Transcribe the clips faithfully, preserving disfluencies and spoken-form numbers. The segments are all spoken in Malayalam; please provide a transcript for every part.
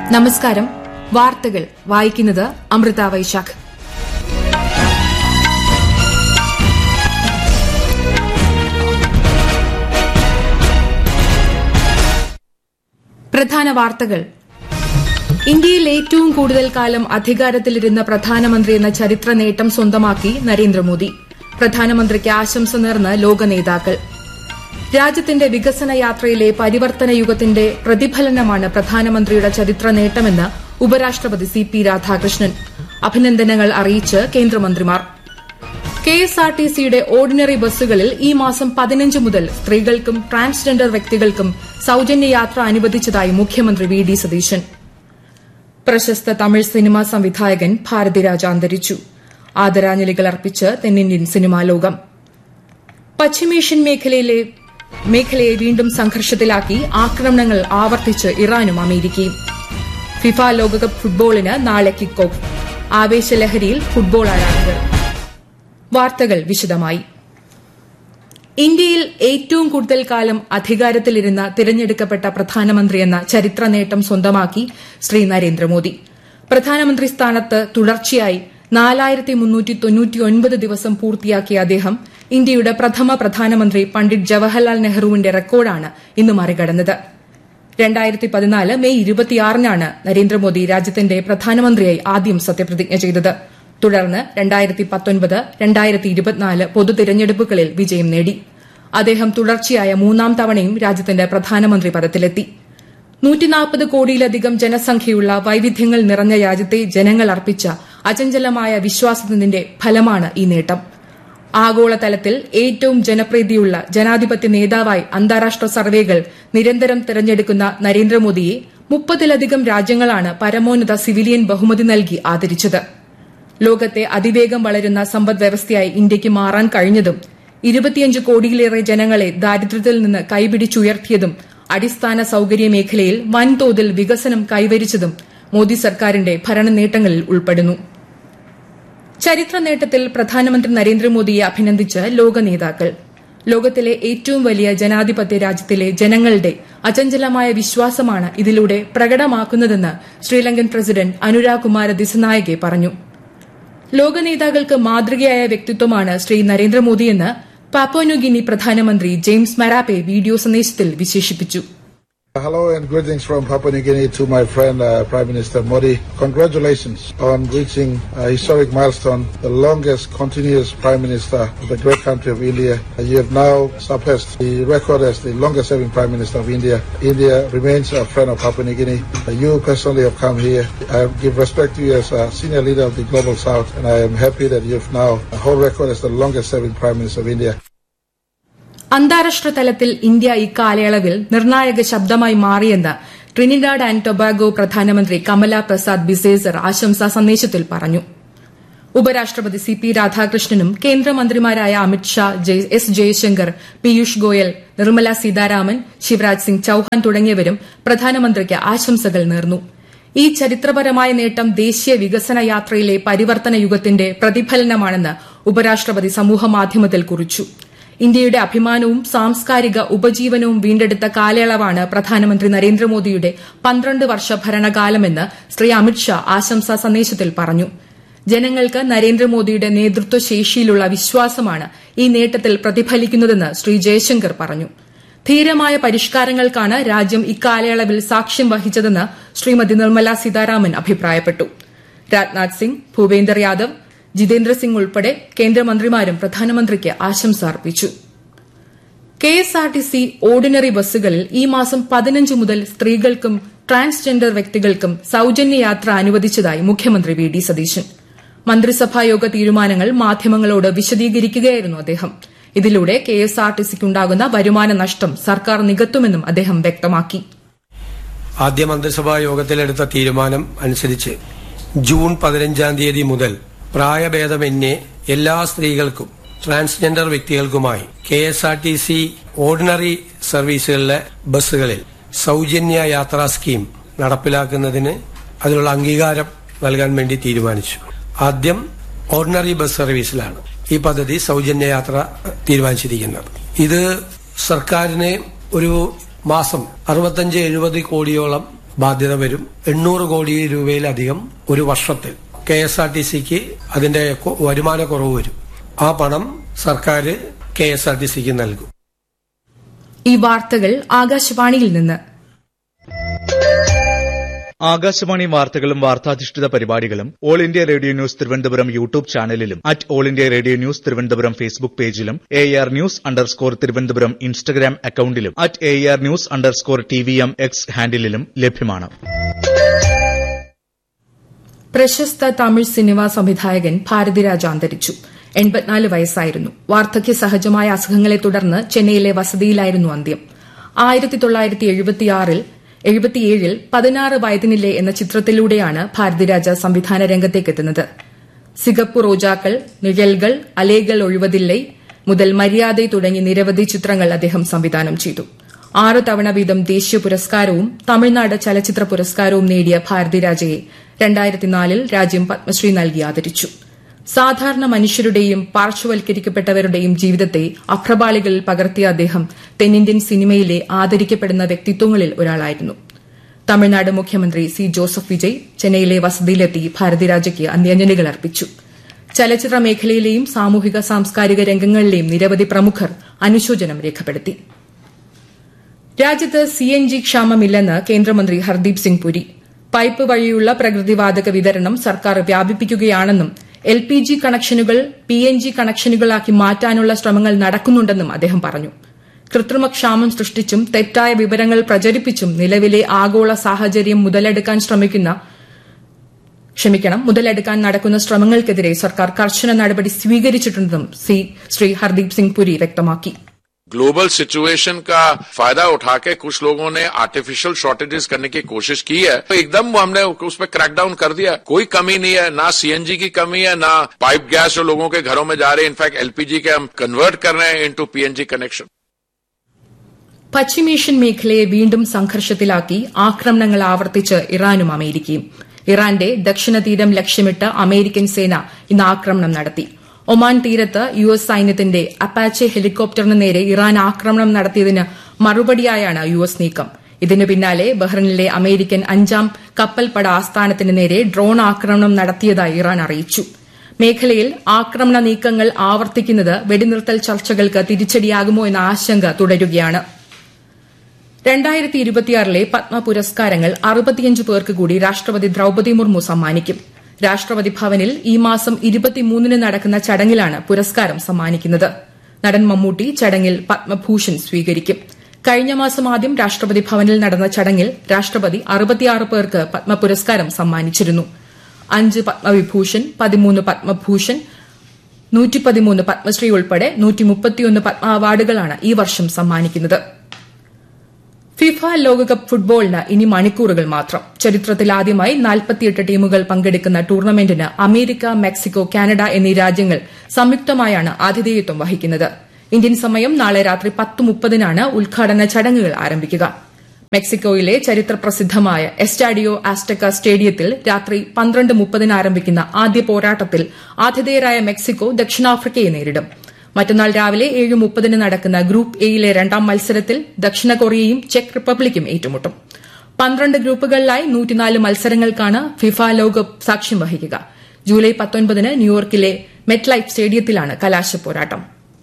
നമസ്കാരം. വാർത്തകൾ വായിക്കുന്നത് അമൃത വൈശാഖ്. പ്രധാന വാർത്തകൾ. ഇന്ത്യയിൽ ഏറ്റവും കൂടുതൽ കാലം അധികാരത്തിലിരുന്ന പ്രധാനമന്ത്രി എന്ന ചരിത്ര നേട്ടം സ്വന്തമാക്കി നരേന്ദ്രമോദി. പ്രധാനമന്ത്രിക്ക് ആശംസ നേർന്ന് ലോക നേതാക്കൾ. രാജ്യത്തിന്റെ വികസന യാത്രയിലെ പരിവർത്തന യുഗത്തിന്റെ പ്രതിഫലനമാണ് പ്രധാനമന്ത്രിയുടെ ചരിത്ര നേട്ടമെന്ന് ഉപരാഷ്ട്രപതി സി പി രാധാകൃഷ്ണൻ. അഭിനന്ദനങ്ങൾ അറിയിച്ച് കേന്ദ്രമന്ത്രിമാർ. കെഎസ്ആർടിസിയുടെ ഓർഡിനറി ബസ്സുകളിൽ ഈ മാസം പതിനഞ്ച് മുതൽ സ്ത്രീകൾക്കും ട്രാൻസ്ജെൻഡർ വ്യക്തികൾക്കും സൌജന്യ യാത്ര അനുവദിച്ചതായി മുഖ്യമന്ത്രി വി ഡി സതീശൻ. പ്രശസ്ത തമിഴ് സിനിമാ സംവിധായകൻ ഭാരതിരാജ അന്തരിച്ചു. ആദരാഞ്ജലികൾ അർപ്പിച്ച് തെന്നിന്ത്യൻ സിനിമാ ലോകം. പശ്ചിമേഷ്യൻ മേഖലയിലെ മേഖലയെ വീണ്ടും സംഘർഷത്തിലാക്കി ആക്രമണങ്ങൾ ആവർത്തിച്ച് ഇറാനും അമേരിക്കയും. ഫിഫ ലോകകപ്പ് ഫുട്ബോളിന് നാളെ കിക്ക് ഓഫ്. ആവേശലഹരിയിൽ ഫുട്ബോൾ ആരാധകർ. വാർത്തകൾ വിശദമായി. ഇന്ത്യയിൽ ഏറ്റവും കൂടുതൽ കാലം അധികാരത്തിലിരുന്ന തിരഞ്ഞെടുക്കപ്പെട്ട പ്രധാനമന്ത്രിയെന്ന ചരിത്ര നേട്ടം സ്വന്തമാക്കി ശ്രീ നരേന്ദ്രമോദി. പ്രധാനമന്ത്രി സ്ഥാനത്ത് തുടർച്ചയായി നാലായിരത്തി മുന്നൂറ്റി തൊണ്ണൂറ്റിയൊൻപത് ദിവസം പൂർത്തിയാക്കിയ അദ്ദേഹം ഇന്ത്യയുടെ പ്രഥമ പ്രധാനമന്ത്രി പണ്ഡിറ്റ് ജവഹർലാൽ നെഹ്റുവിന്റെ റെക്കോർഡാണ് ഇന്ന് മറികടന്നത്. രണ്ടായിരത്തി പതിനാല് മെയ് ഇരുപത്തിയാറിനാണ് നരേന്ദ്രമോദി രാജ്യത്തിന്റെ പ്രധാനമന്ത്രിയായി ആദ്യം സത്യപ്രതിജ്ഞ ചെയ്തത്. തുടർന്ന് രണ്ടായിരത്തി പത്തൊൻപത് രണ്ടായിരത്തി ഇരുപത്തിനാല് പൊതു തിരഞ്ഞെടുപ്പുകളിൽ വിജയം നേടി. അദ്ദേഹം തുടർച്ചയായ മൂന്നാം തവണയും രാജ്യത്തിന്റെ പ്രധാനമന്ത്രി പദത്തിലെത്തി. നൂറ്റിനാൽപ്പത് കോടിയിലധികം ജനസംഖ്യയുള്ള വൈവിധ്യങ്ങൾ നിറഞ്ഞ രാജ്യത്തെ ജനങ്ങൾ അർപ്പിച്ച അചഞ്ചലമായ വിശ്വാസത്തിന്റെ ഫലമാണ് ഈ നേട്ടം. ആഗോളതലത്തിൽ ഏറ്റവും ജനപ്രീതിയുള്ള ജനാധിപത്യ നേതാവായി അന്താരാഷ്ട്ര സർവേകൾ നിരന്തരം തെരഞ്ഞെടുക്കുന്ന നരേന്ദ്രമോദിയെ മുപ്പതിലധികം രാജ്യങ്ങളാണ് പരമോന്നത സിവിലിയൻ ബഹുമതി നൽകി ആദരിച്ചത്. ലോകത്തെ അതിവേഗം വളരുന്ന സമ്പദ്വ്യവസ്ഥയായി ഇന്ത്യയ്ക്ക് മാറാൻ കഴിഞ്ഞതും ഇരുപത്തിയഞ്ച് കോടിയിലേറെ ജനങ്ങളെ ദാരിദ്ര്യത്തിൽ നിന്ന് കൈപിടിച്ചുയർത്തിയതും അടിസ്ഥാന സൌകര്യ മേഖലയിൽ വൻതോതിൽ വികസനം കൈവരിച്ചതും മോദി സർക്കാരിന്റെ ഭരണ നേട്ടങ്ങളിൽ ഉൾപ്പെടുന്നു. ചരിത്ര നേട്ടത്തിൽ പ്രധാനമന്ത്രി നരേന്ദ്രമോദിയെ അഭിനന്ദിച്ച് ലോക നേതാക്കൾ. ലോകത്തിലെ ഏറ്റവും വലിയ ജനാധിപത്യ രാജ്യത്തിലെ ജനങ്ങളുടെ അചഞ്ചലമായ വിശ്വാസമാണ് ഇതിലൂടെ പ്രകടമാക്കുന്നതെന്ന് ശ്രീലങ്കൻ പ്രസിഡന്റ് അനുരാഗ് കുമാര ദിസനായകെ പറഞ്ഞു. ലോക നേതാക്കൾക്ക് മാതൃകയായ വ്യക്തിത്വമാണ് ശ്രീ നരേന്ദ്രമോദിയെന്ന് പാപ്പുവ പ്രധാനമന്ത്രി ജെയിംസ് മരാപ്പെ വീഡിയോ സന്ദേശത്തിൽ വിശേഷിപ്പിച്ചു. Hello and greetings from Papua New Guinea to my friend uh, Prime Minister Modi. Congratulations on reaching a historic milestone, the longest continuous Prime Minister of the great country of India. You have now surpassed the record as the longest serving Prime Minister of India. India remains a friend of Papua New Guinea. You personally have come here. I give respect to you as a senior leader of the Global South, and I am happy that you have now a whole record as the longest serving Prime Minister of India. അന്താരാഷ്ട്ര തലത്തിൽ ഇന്ത്യ ഇക്കാലയളവിൽ നിർണായക ശബ്ദമായി മാറിയെന്ന് ട്രിനിഡാഡ് ആൻഡ് ടൊബാഗോ പ്രധാനമന്ത്രി കമല പ്രസാദ് ബിസേസർ ആശംസാ സന്ദേശത്തിൽ പറഞ്ഞു. ഉപരാഷ്ട്രപതി സി പി രാധാകൃഷ്ണനും കേന്ദ്രമന്ത്രിമാരായ അമിത്ഷാ, എസ് ജയശങ്കർ, പീയൂഷ് ഗോയൽ, നിർമ്മല സീതാരാമൻ, ശിവരാജ് സിംഗ് ചൌഹാൻ തുടങ്ങിയവരും പ്രധാനമന്ത്രിക്ക് ആശംസകൾ നേർന്നു. ഈ ചരിത്രപരമായ നേട്ടം ദേശീയ വികസന യാത്രയിലെ പരിവർത്തന യുഗത്തിന്റെ പ്രതിഫലനമാണെന്ന് ഉപരാഷ്ട്രപതി സമൂഹമാധ്യമത്തിൽ കുറിച്ചു. ഇന്ത്യയുടെ അഭിമാനവും സാംസ്കാരിക ഉപജീവനവും വീണ്ടെടുത്ത കാലയളവാണ് പ്രധാനമന്ത്രി നരേന്ദ്രമോദിയുടെ പന്ത്രണ്ട് വർഷ ഭരണകാലമെന്ന് ശ്രീ അമിത്ഷാ ആശംസാ സന്ദേശത്തിൽ പറഞ്ഞു. ജനങ്ങൾക്ക് നരേന്ദ്രമോദിയുടെ നേതൃത്വശേഷിയിലുള്ള വിശ്വാസമാണ് ഈ നേട്ടത്തിൽ പ്രതിഫലിക്കുന്നതെന്ന് ശ്രീ ജയശങ്കർ പറഞ്ഞു. ധീരമായ പരിഷ്കാരങ്ങൾക്കാണ് രാജ്യം ഇക്കാലയളവിൽ സാക്ഷ്യം വഹിച്ചതെന്ന് ശ്രീമതി നിർമ്മല സീതാരാമൻ അഭിപ്രായപ്പെട്ടു. രാജ്നാഥ് സിംഗ്, ഭൂപേന്ദർ യാദവ്, ജിതേന്ദ്ര സിംഗ് ഉൾപ്പെടെ കേന്ദ്രമന്ത്രിമാരും പ്രധാനമന്ത്രിക്ക് ആശംസ അർപ്പിച്ചു. കെഎസ്ആർടിസി ഓർഡിനറി ബസ്സുകളിൽ ഈ മാസം പതിനഞ്ച് മുതൽ സ്ത്രീകൾക്കും ട്രാൻസ്ജെൻഡർ വ്യക്തികൾക്കും സൌജന്യ യാത്ര അനുവദിച്ചതായി മുഖ്യമന്ത്രി വി ഡി സതീശൻ. മന്ത്രിസഭായോഗ തീരുമാനങ്ങൾ മാധ്യമങ്ങളോട് വിശദീകരിക്കുകയായിരുന്നു അദ്ദേഹം. ഇതിലൂടെ കെഎസ്ആർടിസിക്കുണ്ടാകുന്ന വരുമാന നഷ്ടം സർക്കാർ നികത്തുമെന്നും അദ്ദേഹം വ്യക്തമാക്കി. ആദ്യ മന്ത്രിസഭാ യോഗത്തിലെടുത്ത തീരുമാനം അനുസരിച്ച് ജൂൺ പതിനഞ്ചാം തീയതി മുതൽ പ്രായഭേദമന്യേ എല്ലാ സ്ത്രീകൾക്കും transgender വ്യക്തികൾക്കുമായി K S R T C ordinary സർവീസുകളിലെ ബസ്സുകളിൽ സൌജന്യ യാത്രാ സ്കീം നടപ്പിലാക്കുന്നതിന് അതിനുള്ള അംഗീകാരം നൽകാൻ വേണ്ടി തീരുമാനിച്ചു. ആദ്യം ഓർഡിനറി ബസ് സർവീസിലാണ് ഈ പദ്ധതി സൌജന്യ യാത്ര തീരുമാനിച്ചിരിക്കുന്നത്. ഇത് സർക്കാരിന് ഒരു മാസം അറുപത്തഞ്ച് എഴുപത് കോടിയോളം ബാധ്യത വരും. എണ്ണൂറ് കോടി രൂപയിലധികം ഒരു വർഷത്തിൽ കെ എസ് ആർ ടി സിക്ക് അതിന്റെ വരുമാന കുറവ് വരും. ആ പണം സർക്കാർ കെ എസ് ആർ ടി സിക്ക് നൽകും. ഈ വാർത്തകൾ ആകാശവാണിയിൽ നിന്ന്. ആകാശവാണി വാർത്തകളും വാർത്താധിഷ്ഠിത പരിപാടികളും all India radio news Thiruvananthapuram YouTube ചാനലിലും at all India radio news Thiruvananthapuram Facebook പേജിലും A R news underscore Thiruvananthapuram Instagram അക്കൌണ്ടിലും at A R news underscore T V M X ഹാൻഡിലും ലഭ്യമാണ്. പ്രശസ്ത തമിഴ് സിനിമാ സംവിധായകൻ ഭാരതിരാജ അന്തരിച്ചു. എൺപത്തിനാല് വയസ്സായിരുന്നു. വാർദ്ധക്യ സഹജമായ അസുഖങ്ങളെ തുടർന്ന് ചെന്നൈയിലെ വസതിയിലായിരുന്നു അന്ത്യം. ആയിരത്തി തൊള്ളായിരത്തി എഴുപത്തിയാറിൽ എഴുപത്തിയേഴിൽ പതിനാറ് വയതിനില്ലേ എന്ന ചിത്രത്തിലൂടെയാണ് ഭാരതിരാജ സംവിധാന രംഗത്തേക്കെത്തുന്നത്. സിഗപ്പു റോജാക്കൾ, നിഴൽകൾ, അലേകൾ ഒഴിവതില്ലേ മുതൽ മര്യാദ തുടങ്ങി നിരവധി ചിത്രങ്ങൾ അദ്ദേഹം സംവിധാനം ചെയ്തു. ആറ് തവണ വീതം ദേശീയ പുരസ്കാരവും തമിഴ്നാട് ചലച്ചിത്ര പുരസ്കാരവും നേടിയ ഭാരതിരാജയെ രണ്ടായിരത്തിനാലിൽ രാജ്യം പത്മശ്രീ നൽകി ആദരിച്ചു. സാധാരണ മനുഷ്യരുടെയും പാർശ്വവൽക്കരിക്കപ്പെട്ടവരുടെയും ജീവിതത്തെ അഭ്രപാളികളിൽ പകർത്തിയ അദ്ദേഹം തെന്നിന്ത്യൻ സിനിമയിലെ ആദരിക്കപ്പെടുന്ന വ്യക്തിത്വങ്ങളിൽ ഒരാളായിരുന്നു. തമിഴ്നാട് മുഖ്യമന്ത്രി സി ജോസഫ് വിജയ് ചെന്നൈയിലെ വസതിയിലെത്തി ഭാരതിരാജയ്ക്ക് അന്ത്യാഞ്ജലികൾ അർപ്പിച്ചു. ചലച്ചിത്ര മേഖലയിലെയും സാമൂഹിക സാംസ്കാരിക രംഗങ്ങളിലെയും നിരവധി പ്രമുഖർ അനുശോചനം രേഖപ്പെടുത്തി. രാജ്യത്ത് സി എൻ ജി ക്ഷാമമില്ലെന്ന് കേന്ദ്രമന്ത്രി ഹർദീപ് സിംഗ് പുരി. പൈപ്പ് വഴിയുള്ള പ്രകൃതിവാതക വിതരണം സർക്കാർ വ്യാപിപ്പിക്കുകയാണെന്നും എൽ പി ജി കണക്ഷനുകൾ പി എൻ ജി കണക്ഷനുകളാക്കി മാറ്റാനുള്ള ശ്രമങ്ങൾ നടക്കുന്നുണ്ടെന്നും അദ്ദേഹം പറഞ്ഞു. കൃത്രിമക്ഷാമം സൃഷ്ടിച്ചും തെറ്റായ വിവരങ്ങൾ പ്രചരിപ്പിച്ചും നിലവിലെ ആഗോള സാഹചര്യം മുതലെടുക്കാൻ ശ്രമിക്കുന്ന ക്ഷമിക്കണം മുതലെടുക്കാൻ നടക്കുന്ന ശ്രമങ്ങൾക്കെതിരെ സർക്കാർ കർശന നടപടി സ്വീകരിച്ചിട്ടുണ്ടെന്നും ശ്രീ ഹർദീപ് സിംഗ് പുരി വ്യക്തമാക്കി. ग्लोबल सिचुएशन का फायदा उठा के कुछ लोगों ने आर्टिफिशियल शॉर्टेजेस करने की कोशिश की है, तो एकदम हमने उस पर क्रैकडाउन कर दिया. कोई कमी नहीं है, ना सीएनजी की कमी है, ना पाइप गैस जो लोगों के घरों में जा रहे हैं. इनफैक्ट एलपीजी के हम कन्वर्ट कर रहे हैं इनटू पीएनजी कनेक्शन. പശ്ചിമേഷ്യൻ മേഖലയെ വീണ്ടും സംഘർഷത്തിലാക്കി ആക്രമണങ്ങൾ ആവർത്തിച്ച് ഇറാനും അമേരിക്കയും. ഇറാന്റെ ദക്ഷിണ തീരം ലക്ഷ്യമിട്ട് അമേരിക്കൻ സേന ഇന്ന് ആക്രമണം നടത്തി. ഒമാൻ തീരത്ത് യു എസ് സൈന്യത്തിന്റെ അപ്പാച്ചെ ഹെലികോപ്റ്ററിന് നേരെ ഇറാൻ ആക്രമണം നടത്തിയതിന് മറുപടിയായാണ് യു എസ് നീക്കം. ഇതിനു പിന്നാലെ ബഹ്റിനിലെ അമേരിക്കൻ അഞ്ചാം കപ്പൽപ്പട ആസ്ഥാനത്തിന് നേരെ ഡ്രോൺ ആക്രമണം നടത്തിയതായി ഇറാൻ അറിയിച്ചു. മേഖലയിൽ ആക്രമണ നീക്കങ്ങൾ ആവർത്തിക്കുന്നത് വെടിനിർത്തൽ ചർച്ചകൾക്ക് തിരിച്ചടിയാകുമോ എന്ന ആശങ്ക തുടരുകയാണ്. രണ്ടായിരത്തി ഇരുപത്തിയാറിലെ പത്മ പുരസ്കാരങ്ങൾ അറുപത്തിയഞ്ച് പേർക്ക് കൂടി രാഷ്ട്രപതി ദ്രൌപദി മുർമു സമ്മാനിക്കും. രാഷ്ട്രപതി ഭവനിൽ ഈ മാസം ഇരുപത്തിമൂന്നിന് നടക്കുന്ന ചടങ്ങിലാണ് പുരസ്കാരം സമ്മാനിക്കുന്നത്. നടൻ മമ്മൂട്ടി ചടങ്ങിൽ പത്മഭൂഷൺ സ്വീകരിക്കും. കഴിഞ്ഞ മാസം ആദ്യം രാഷ്ട്രപതി ഭവനിൽ നടന്ന ചടങ്ങിൽ രാഷ്ട്രപതി അറുപത്തിയാറ് പേർക്ക് പത്മ പുരസ്കാരം സമ്മാനിച്ചിരുന്നു. അഞ്ച് പത്മവിഭൂഷൺ, പതിമൂന്ന് പത്മഭൂഷൺ, നൂറ്റി പതിമൂന്ന് പത്മശ്രീ ഉൾപ്പെടെ നൂറ്റി മുപ്പത്തിയൊന്ന് പത്മ അവാർഡുകളാണ് ഈ വർഷം സമ്മാനിക്കുന്നത്. ഫിഫ ലോകകപ്പ് ഫുട്ബോളിന് ഇനി മണിക്കൂറുകൾ മാത്രം. ചരിത്രത്തിലാദ്യമായി നാൽപ്പത്തിയെട്ട് ടീമുകൾ പങ്കെടുക്കുന്ന ടൂർണമെന്റിന് അമേരിക്ക, മെക്സിക്കോ, കാനഡ എന്നീ രാജ്യങ്ങൾ സംയുക്തമായാണ് ആതിഥേയത്വം വഹിക്കുന്നത്. ഇന്ത്യൻ സമയം നാളെ രാത്രി പത്ത് മുപ്പതിനാണ് ഉദ്ഘാടന ചടങ്ങുകൾ ആരംഭിക്കുക. മെക്സിക്കോയിലെ ചരിത്രപ്രസിദ്ധമായ എസ്റ്റാഡിയോ ആസ്റ്റക്ക സ്റ്റേഡിയത്തിൽ രാത്രി പന്ത്രണ്ട് മുപ്പതിന് ആരംഭിക്കുന്ന ആദ്യ പോരാട്ടത്തിൽ ആതിഥേയരായ മെക്സിക്കോ ദക്ഷിണാഫ്രിക്കയെ നേരിടും. മറ്റന്നാൾ രാവിലെ ഏഴ് മുപ്പതിന് നടക്കുന്ന ഗ്രൂപ്പ് എയിലെ രണ്ടാം മത്സരത്തിൽ ദക്ഷിണ കൊറിയയും ചെക്ക് റിപ്പബ്ലിക്കും ഏറ്റുമുട്ടും. പന്ത്രണ്ട് ഗ്രൂപ്പുകളിലായി നൂറ്റിനാല് മത്സരങ്ങൾക്കാണ് ഫിഫ ലോകകപ്പ് സാക്ഷ്യം വഹിക്കുക. ജൂലൈ പത്തൊൻപതിന് ന്യൂയോർക്കിലെ മെറ്റ് ലൈഫ് സ്റ്റേഡിയത്തിലാണ് കലാശ പോരാട്ടം.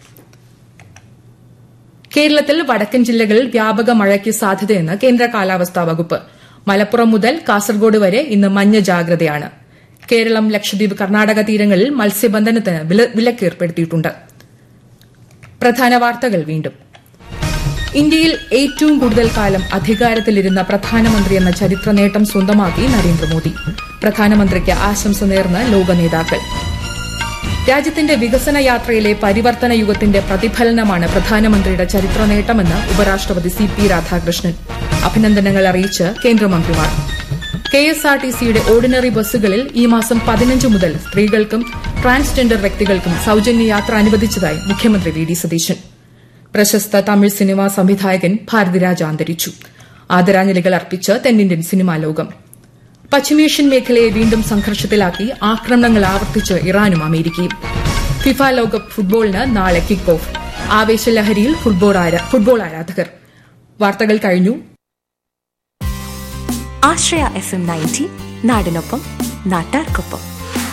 കേരളത്തിൽ വടക്കൻ ജില്ലകളിൽ വ്യാപക മഴയ്ക്ക് സാധ്യതയെന്ന് കേന്ദ്ര കാലാവസ്ഥാ വകുപ്പ്. മലപ്പുറം മുതൽ കാസർഗോഡ് വരെ ഇന്ന് മഞ്ഞ ജാഗ്രതയാണ്. കേരളം, ലക്ഷദ്വീപ്, കർണാടക തീരങ്ങളിൽ മത്സ്യബന്ധനത്തിന് വിലക്ക് ഏർപ്പെടുത്തിയിട്ടുണ്ട്. പ്രധാന വാർത്തകൾ വീണ്ടും. ഇന്ത്യയിൽ ഏറ്റവും കൂടുതൽ കാലം അധികാരത്തിലിരുന്ന പ്രധാനമന്ത്രി എന്ന ചരിത്ര നേട്ടം സ്വന്തമാക്കി നരേന്ദ്രമോദി. പ്രധാനമന്ത്രിക്ക് ആശംസ നേർന്ന് ലോക നേതാക്കൾ. രാജ്യത്തിന്റെ വികസന യാത്രയിലെ പരിവർത്തന യുഗത്തിന്റെ പ്രതിഫലനമാണ് പ്രധാനമന്ത്രിയുടെ ചരിത്ര നേട്ടമെന്ന് ഉപരാഷ്ട്രപതി സി പി രാധാകൃഷ്ണൻ. അഭിനന്ദനങ്ങൾ അറിയിച്ച് കേന്ദ്രമന്ത്രിമാർ. കെ എസ് ആർ ടി സിയുടെ ഓർഡിനറി ബസ്സുകളിൽ ഈ മാസം പതിനഞ്ച് മുതൽ സ്ത്രീകൾക്കും ട്രാൻസ്ജെൻഡർ വ്യക്തികൾക്കും സൌജന്യ യാത്ര അനുവദിച്ചതായി മുഖ്യമന്ത്രി വി ഡി സതീശൻ. പ്രശസ്ത തമിഴ് സിനിമാ സംവിധായകൻ ഭാരതിരാജ അന്തരിച്ചു. ആദരാഞ്ജലികൾ അർപ്പിച്ച് തെന്നിന്ത്യൻ സിനിമാ ലോകം. പശ്ചിമേഷ്യൻ മേഖലയെ വീണ്ടും സംഘർഷത്തിലാക്കി ആക്രമണങ്ങൾ ആവർത്തിച്ച് ഇറാനും അമേരിക്കയും. ഫിഫ ലോകകപ്പ് ഫുട്ബോളിന് നാളെ കിക്ക് ഓഫ്. ആവേശലഹരിയിൽ ഫുട്ബോൾ ആരാധകർ. വാർത്തകൾ കഴിഞ്ഞു. ആശ്രയ എഫ് എം നയൻറ്റി നാടിനൊപ്പം നാട്ടാർക്കൊപ്പം.